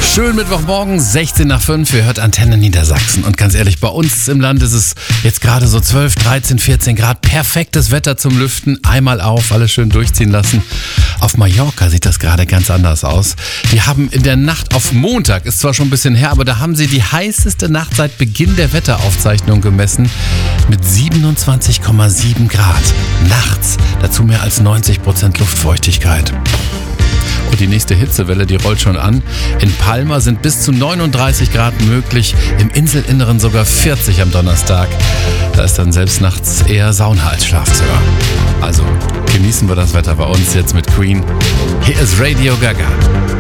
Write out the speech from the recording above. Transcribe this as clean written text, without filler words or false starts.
Schönen Mittwochmorgen, 16 nach 5, ihr hört Antenne Niedersachsen. Und ganz ehrlich, bei uns im Land ist es jetzt gerade so 12, 13, 14 Grad. Perfektes Wetter zum Lüften. Einmal auf, alles schön durchziehen lassen. Auf Mallorca sieht das gerade ganz anders aus. Die haben in der Nacht auf Montag, ist zwar schon ein bisschen her, aber da haben sie die heißeste Nacht seit Beginn der Wetteraufzeichnung gemessen mit 27,7 Grad. Nachts, dazu mehr als 90% Luftfeuchtigkeit. Und die nächste Hitzewelle, die rollt schon an. In Palma sind bis zu 39 Grad möglich, im Inselinneren sogar 40 am Donnerstag. Da ist dann selbst nachts eher Sauna als Schlafzimmer. Also genießen wir das Wetter bei uns jetzt mit Queen. Hier ist Radio Gaga.